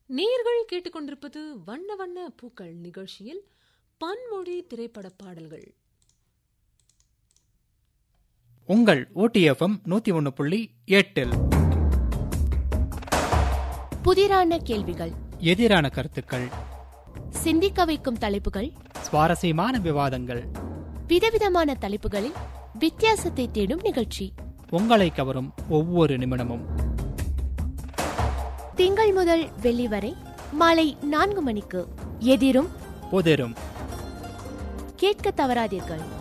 நேயர்கள் கேட்டுக்கொண்டிருப்பது வண்ண வண்ண பூக்கள் நிகழ்ச்சியில் பன்மொழி திரைப்பட பாடல்கள். உங்கள் OTFM 101.8 புதிரான கேள்விகள், எதிரான கருத்துக்கள், சிந்திக்க வைக்கும் தலைப்புகள், சுவாரஸ்யமான விவாதங்கள், விதவிதமான தலைப்புகளில் வித்தியாசத்தை தேடும் நிகழ்ச்சி. உங்களை கவரும் ஒவ்வொரு நிமிடமும் திங்கள் முதல் வெள்ளி வரை மாலை 4 மணிக்கு எதிரும் புதிரும். கேட்க தவறாதீர்கள்.